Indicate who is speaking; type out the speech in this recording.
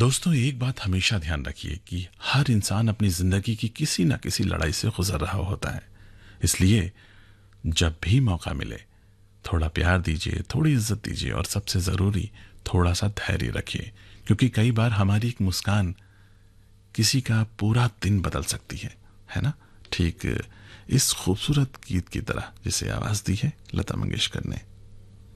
Speaker 1: दोस्तों, एक बात हमेशा ध्यान रखिए कि हर इंसान अपनी जिंदगी की किसी न किसी लड़ाई से गुजर रहा होता है। इसलिए जब भी मौका मिले, थोड़ा प्यार दीजिए, थोड़ी इज्जत दीजिए और सबसे ज़रूरी थोड़ा सा धैर्य रखिए, क्योंकि कई बार हमारी एक मुस्कान किसी का पूरा दिन बदल सकती है ना? ठीक इस खूबसूरत गीत की तरह जिसे आवाज़ दी है लता मंगेशकर ने।